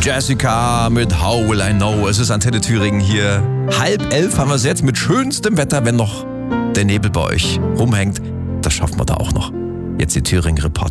Jessica mit How Will I Know. Es ist Antenne Thüringen hier. 10:30 haben wir es jetzt mit schönstem Wetter, wenn noch der Nebel bei euch rumhängt. Das schaffen wir da auch noch. Jetzt die Thüringen Report.